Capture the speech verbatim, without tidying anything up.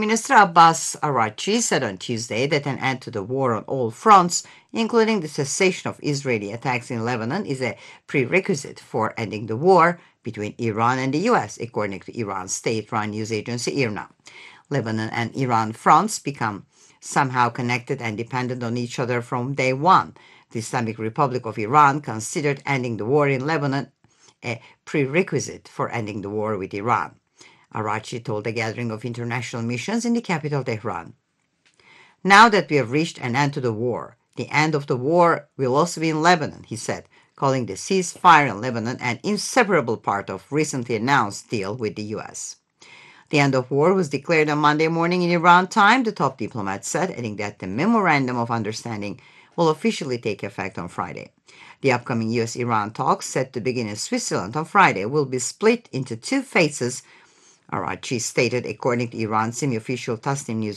Minister Abbas Araghchi said on Tuesday that an end to the war on all fronts, including the cessation of Israeli attacks in Lebanon, is a prerequisite for ending the war between Iran and the U S, according to Iran's state-run news agency IRNA. Lebanon and Iran fronts become somehow connected and dependent on each other from day one. The Islamic Republic of Iran considered ending the war in Lebanon a prerequisite for ending the war with Iran, Araghchi told a gathering of international missions in the capital, Tehran. Now that we have reached an end to the war, the end of the war will also be in Lebanon, he said, calling the ceasefire in Lebanon an inseparable part of recently announced deal with the U S. The end of war was declared on Monday morning in Iran time, the top diplomat said, adding that the Memorandum of Understanding will officially take effect on Friday. The upcoming U S Iran talks, set to begin in Switzerland on Friday, will be split into two phases, Araghchi stated, according to Iran's semi-official Tasnim news